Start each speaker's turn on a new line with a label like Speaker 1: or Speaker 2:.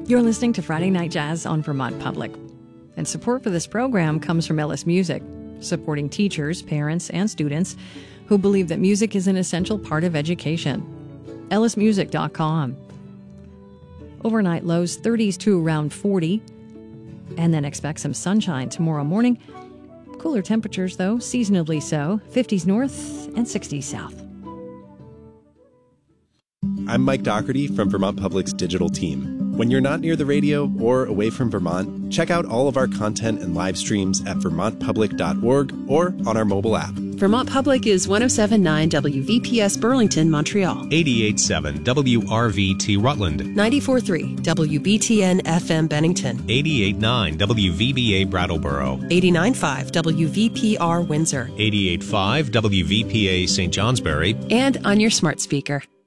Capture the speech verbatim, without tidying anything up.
Speaker 1: You're listening to Friday Night Jazz on Vermont Public. And support for this program comes from Ellis Music, supporting teachers, parents, and students who believe that music is an essential part of education. ellis music dot com. Overnight lows thirties to around forty, and then expect some sunshine tomorrow morning. Cooler temperatures, though, seasonably so, fifties north and sixties south.
Speaker 2: I'm Mike Doherty from Vermont Public's digital team. When you're not near the radio or away from Vermont, check out all of our content and live streams at vermont public dot org or on our mobile app.
Speaker 3: Vermont Public is one oh seven point nine W V P S Burlington, Montreal.
Speaker 4: eighty-eight point seven W R V T Rutland.
Speaker 3: ninety-four point three W B T N F M Bennington.
Speaker 4: eighty-eight point nine W V B A Brattleboro.
Speaker 3: eighty-nine point five W V P R Windsor.
Speaker 4: eighty-eight point five W V P A Saint Johnsbury.
Speaker 3: And on your smart speaker.